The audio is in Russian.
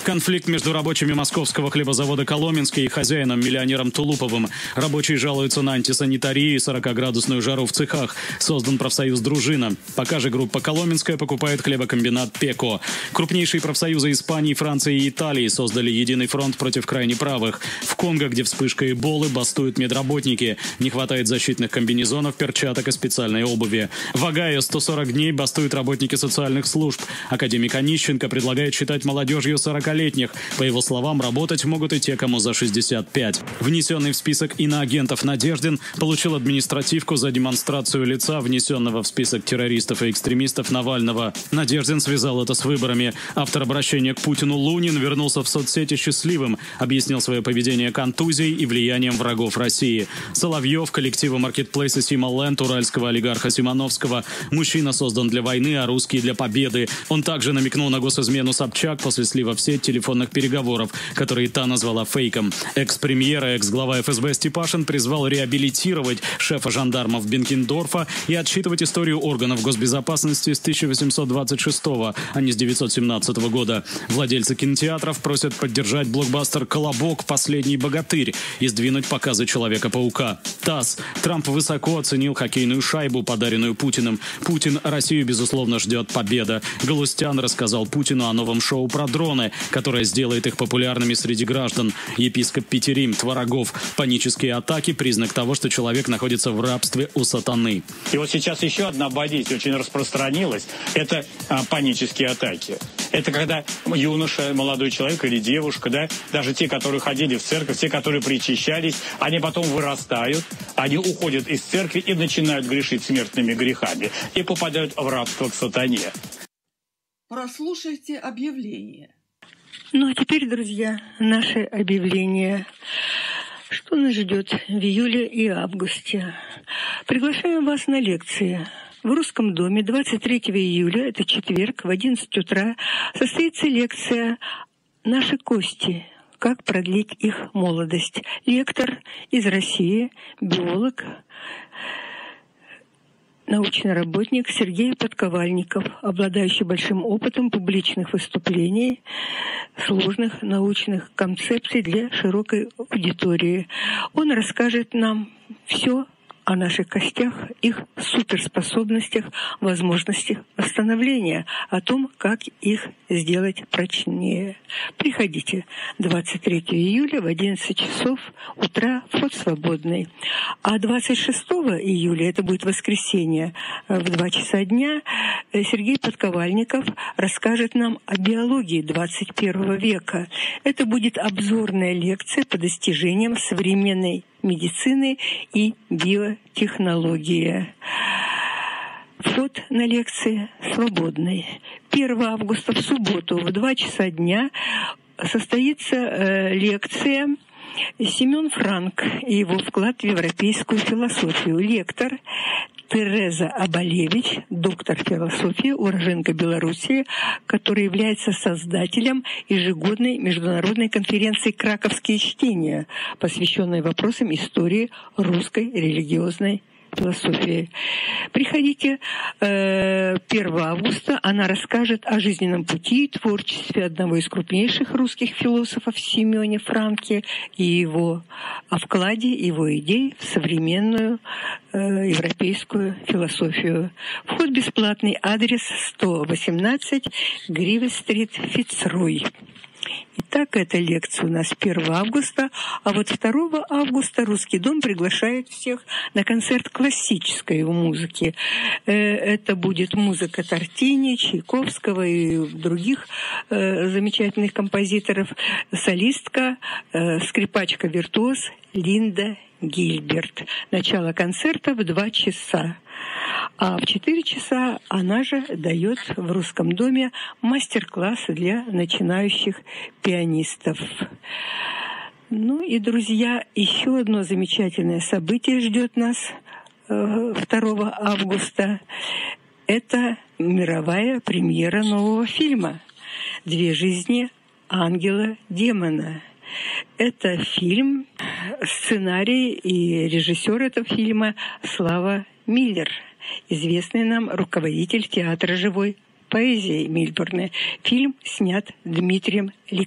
Конфликт между рабочими московского хлебозавода «Коломенский» и хозяином-миллионером Тулуповым. Рабочие жалуются на антисанитарию и 40-градусную жару в цехах. Создан профсоюз «Дружина». Пока же группа «Коломенская» покупает хлебокомбинат «Пеко». Крупнейшие профсоюзы Испании, Франции и Италии создали единый фронт против крайне правых. В Конго, где вспышка эболы, бастуют медработники. Не хватает защитных комбинезонов, перчаток и специальной обуви. В Огайо 140 дней бастуют работники социальных служб. Академик Онищенко предлагает считать молодежью 40-летних. По его словам, работать могут и те, кому за 65. Внесенный в список иноагентов Надеждин получил административку за демонстрацию лица, внесенного в список террористов и экстремистов Навального. Надеждин связал это с выборами. Автор обращения к Путину Лунин вернулся в соцсети счастливым, объяснил свое поведение контузией и влиянием врагов России. Соловьев, коллектива маркетплейса Сималенд, уральского олигарха Симоновского. Мужчина создан для войны, а русский для победы. Он также намекнул на госизмену Собчак после слива в сеть телефонных переговоров, которые та назвала фейком. Экс-премьер и экс-глава ФСБ Степашин призвал реабилитировать шефа жандармов Бенкендорфа и отсчитывать историю органов госбезопасности с 1826, а не с 1917 года. Владельцы кинотеатров просят поддержать блокбастер «Колобок. Последний богатырь» и сдвинуть показы «Человека-паука». ТАСС. Трамп высоко оценил хоккейную шайбу, подаренную Путиным. Путин: Россию, безусловно, ждет победа. Галустян рассказал Путину о новом шоу про дроны, которое сделает их популярными среди граждан. Епископ Петерим: Творогов. Панические атаки – признак того, что человек находится в рабстве у сатаны. И вот сейчас еще одна болезнь очень распространилась. Это панические атаки. Это когда юноша, молодой человек или девушка, да, даже те, которые ходили в церковь, те, которые причащались, они потом вырастают, они уходят из церкви и начинают грешить смертными грехами и попадают в рабство к сатане. Прослушайте объявление. Ну а теперь, друзья, наше объявление. Что нас ждет в июле и августе? Приглашаем вас на лекции. В Русском доме 23 июля, это четверг, в 11 утра, состоится лекция «Наши кости. Как продлить их молодость». Лектор из России, биолог, научный работник Сергей Подковальников, обладающий большим опытом публичных выступлений, сложных научных концепций для широкой аудитории. Он расскажет нам все о наших костях, их суперспособностях, возможностях восстановления, о том, как их сделать прочнее. Приходите 23 июля в 11 часов утра, вход свободный. А 26 июля, это будет воскресенье, в 2 часа дня, Сергей Подковальников расскажет нам о биологии 21 века. Это будет обзорная лекция по достижениям современной медицины и биотехнологии. Вход на лекции свободный. 1 августа в субботу в 2 часа дня состоится лекция «Семен Франк и его вклад в европейскую философию». Лектор Тереза Абалевич, доктор философии, уроженка Белоруссии, который является создателем ежегодной международной конференции «Краковские чтения», посвященной вопросам истории русской религиозной философии. Приходите 1 августа. Она расскажет о жизненном пути и творчестве одного из крупнейших русских философов Семёне Франке и его о вкладе его идей в современную европейскую философию. Вход бесплатный. Адрес 118 Гриве-стрит, Фицрой. Итак, эта лекция у нас 1 августа, а вот 2 августа Русский дом приглашает всех на концерт классической музыки. Это будет музыка Тортини, Чайковского и других замечательных композиторов. Солистка, скрипачка-виртуоз Линда Гильберт. Начало концерта в 2 часа. А в 4 часа она же дает в Русском доме мастер-классы для начинающих пианистов. Ну и, друзья, еще одно замечательное событие ждет нас 2 августа. Это мировая премьера нового фильма «Две жизни ангела-демона». Это фильм, сценарий и режиссер этого фильма Слава Миллер, известный нам руководитель театра живой поэзии Мельбурна. Фильм снят Дмитрием